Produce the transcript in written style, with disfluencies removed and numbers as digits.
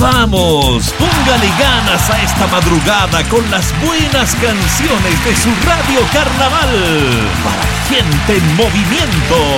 Vamos, póngale ganas a esta madrugada con las buenas canciones de su Radio Carnaval. Para gente en movimiento.